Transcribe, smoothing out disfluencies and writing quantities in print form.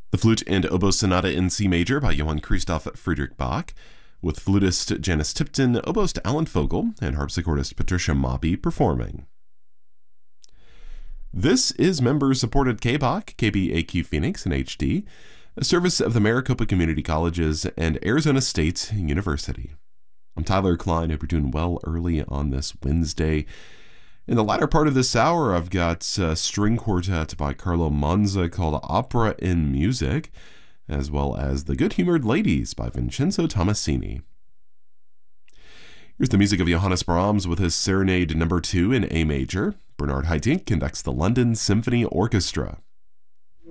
The Flute and Oboe Sonata in C Major by Johann Christoph Friedrich Bach, with flutist Janice Tipton, oboist Alan Fogel, and harpsichordist Patricia Moppy performing. This is member-supported KBOC, KBAQ Phoenix in HD, a service of the Maricopa Community Colleges and Arizona State University. I'm Tyler Klein. Hope you're doing well early on this Wednesday. In the latter part of this hour, I've got a string quartet by Carlo Monza called Opera in Music, as well as The Good-Humored Ladies by Vincenzo Tomasini. Here's the music of Johannes Brahms with his Serenade No. 2 in A major. Bernard Haitink conducts the London Symphony Orchestra.